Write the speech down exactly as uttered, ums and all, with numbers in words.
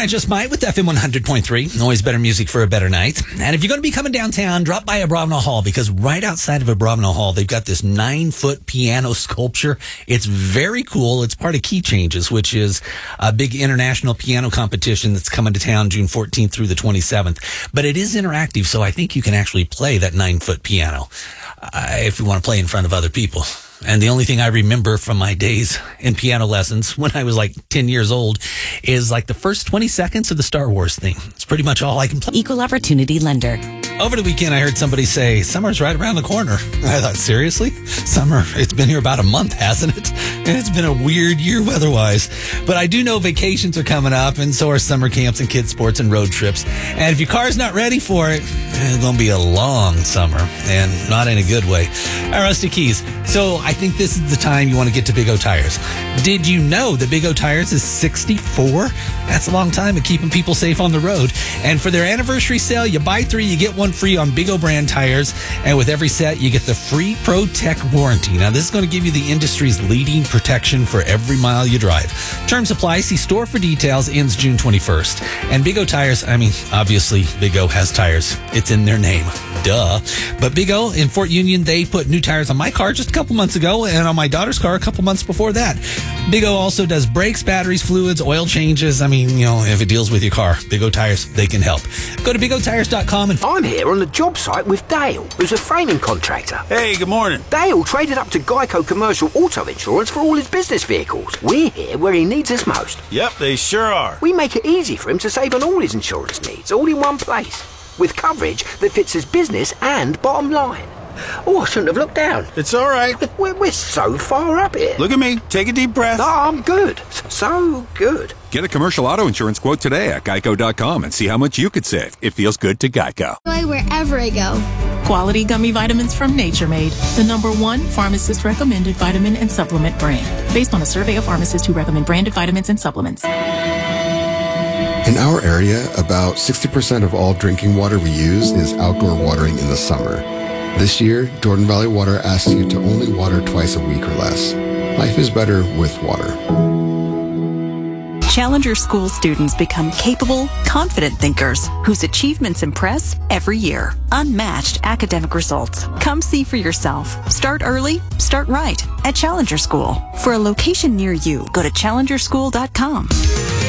I Just Might with F M one hundred point three. Always better music for a better night. And if you're going to be coming downtown, drop by Abravanel Hall, because right outside of Abravanel Hall, they've got this nine-foot piano sculpture. It's very cool. It's part of Key Changes, which is a big international piano competition that's coming to town June fourteenth through the twenty-seventh. But it is interactive, so I think you can actually play that nine-foot piano uh, if you want to play in front of other people. And the only thing I remember from my days in piano lessons when I was like ten years old is like the first twenty seconds of the Star Wars theme. It's pretty much all I can play. Equal Opportunity Lender. Over the weekend, I heard somebody say, summer's right around the corner. I thought, seriously? Summer? It's been here about a month, hasn't it? And it's been a weird year weather-wise. But I do know vacations are coming up, and so are summer camps and kids' sports and road trips. And if your car's not ready for it, it's going to be a long summer, and not in a good way. All right, Rusty Keys. So I think this is the time you want to get to Big O Tires. Did you know that Big O Tires is sixty-four? That's a long time of keeping people safe on the road. And for their anniversary sale, you buy three, you get one free on Big O brand tires. And with every set, you get the free Pro Tech warranty. Now, this is going to give you the industry's leading protection for every mile you drive. Terms apply. See store for details. Ends June twenty-first. And Big O Tires, I mean, obviously, Big O has tires. It's in their name. Duh. But Big O in Fort Union, they put new tires on my car just a couple months ago and on my daughter's car a couple months before that. Big O also does brakes, batteries, fluids, oil changes. I mean, you know, if it deals with your car, Big O Tires, they can help. Go to big o tires dot com and... I'm here on the job site with Dale, who's a framing contractor. Hey, good morning. Dale traded up to Geico Commercial Auto Insurance for all his business vehicles. We're here where he needs us most. Yep, they sure are. We make it easy for him to save on all his insurance needs, all in one place, with coverage that fits his business and bottom line. Oh, I shouldn't have looked down. It's all right. We're, we're so far up here. Look at me. Take a deep breath. No, I'm good. So good. Get a commercial auto insurance quote today at geico dot com and see how much you could save. It feels good to Geico. Wherever I go. Quality gummy vitamins from Nature Made, the number one pharmacist-recommended vitamin and supplement brand, based on a survey of pharmacists who recommend branded vitamins and supplements. In our area, about sixty percent of all drinking water we use is outdoor watering in the summer. This year, Jordan Valley Water asks you to only water twice a week or less. Life is better with water. Challenger School students become capable, confident thinkers whose achievements impress every year. Unmatched academic results. Come see for yourself. Start early, start right at Challenger School. For a location near you, go to challenger school dot com.